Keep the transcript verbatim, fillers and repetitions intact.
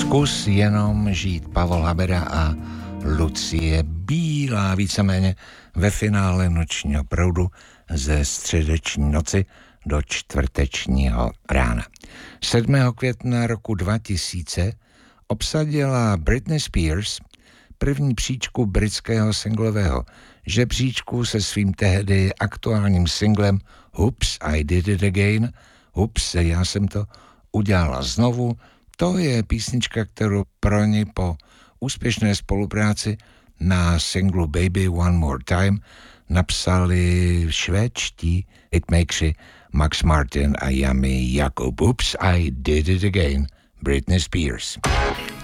Zkus jenom žít, Pavel Habera a Lucie Bílá, víceméně ve finále nočního proudu ze středeční noci do čtvrtečního rána. sedmého května roku dva tisíce obsadila Britney Spears první příčku britského singlového žebříčku se svým tehdy aktuálním singlem Oops, I Did It Again. Oops, já jsem to udělala znovu. To je písnička, kterou pro ní po úspěšné spolupráci na singlu Baby One More Time napsali švédští hitmakři Max Martin a Jami Jakob. Oops, I Did It Again, Britney Spears.